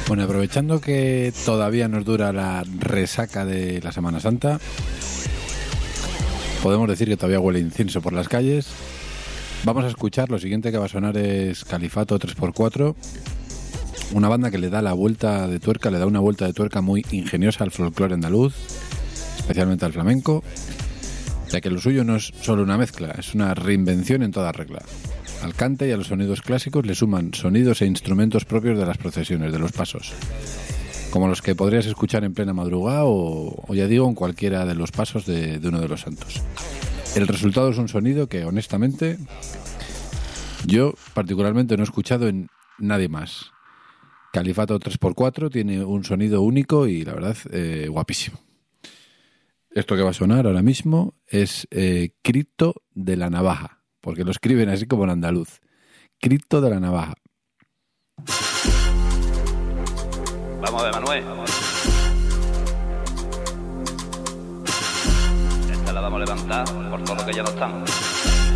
Bueno, aprovechando que todavía nos dura la resaca de la Semana Santa, podemos decir que todavía huele incienso por las calles. Vamos a escuchar, lo siguiente que va a sonar es Califato 3x4, una banda que le da una vuelta de tuerca muy ingeniosa al folclore andaluz, especialmente al flamenco, ya que lo suyo no es solo una mezcla, es una reinvención en toda regla. Al cante y a los sonidos clásicos le suman sonidos e instrumentos propios de las procesiones, de los pasos, como los que podrías escuchar en plena madrugada o ya digo, en cualquiera de los pasos de uno de los santos. El resultado es un sonido que, honestamente, yo particularmente no he escuchado en nadie más. Califato 3x4 tiene un sonido único y, la verdad, guapísimo. Esto que va a sonar ahora mismo es Crito de la Navaja, porque lo escriben así como en andaluz. Crito de la Navaja. Vamos a ver, Manuel. Esta la vamos a levantar por todo lo que ya no estamos.